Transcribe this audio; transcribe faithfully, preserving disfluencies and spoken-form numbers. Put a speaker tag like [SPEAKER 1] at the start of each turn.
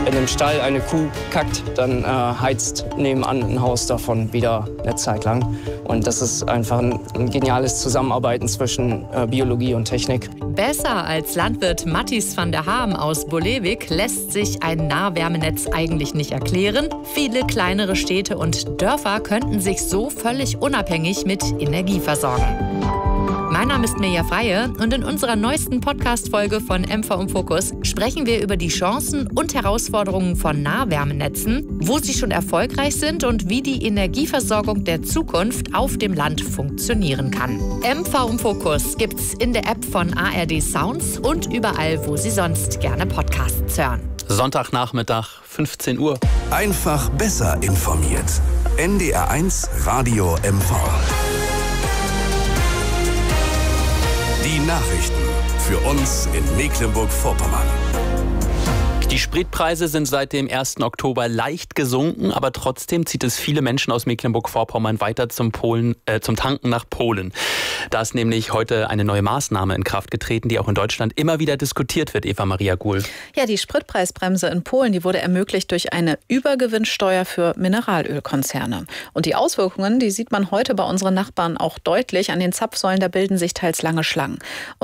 [SPEAKER 1] in einem Stall eine Kuh kackt, dann äh, heizt nebenan ein Haus davon wieder eine Zeit lang. Und das ist einfach ein, ein geniales Zusammenarbeiten zwischen äh, Biologie und Technik.
[SPEAKER 2] Besser als Landwirt Matthijs van der Haam aus Bolewik lässt sich ein Nahwärmenetz eigentlich nicht erklären. Viele kleinere Städte und Dörfer könnten sich so völlig unabhängig mit Energie versorgen. Mein Name ist Mirja Freie und in unserer neuesten Podcast-Folge von M V im Fokus sprechen wir über die Chancen und Herausforderungen von Nahwärmenetzen, wo sie schon erfolgreich sind und wie die Energieversorgung der Zukunft auf dem Land funktionieren kann. M V im Fokus gibt's in der App von A R D Sounds und überall, wo Sie sonst gerne Podcasts hören.
[SPEAKER 3] Sonntagnachmittag, fünfzehn Uhr.
[SPEAKER 4] Einfach besser informiert. N D R eins Radio M V. Die Nachrichten für uns in Mecklenburg-Vorpommern.
[SPEAKER 3] Die Spritpreise sind seit dem ersten Oktober leicht gesunken, aber trotzdem zieht es viele Menschen aus Mecklenburg-Vorpommern weiter zum, Polen, äh, zum Tanken nach Polen. Da ist nämlich heute eine neue Maßnahme in Kraft getreten, die auch in Deutschland immer wieder diskutiert wird, Eva-Maria Guhl.
[SPEAKER 5] Ja, die Spritpreisbremse in Polen, die wurde ermöglicht durch eine Übergewinnsteuer für Mineralölkonzerne. Und die Auswirkungen, die sieht man heute bei unseren Nachbarn auch deutlich. An den Zapfsäulen, da bilden sich teils lange Schlangen.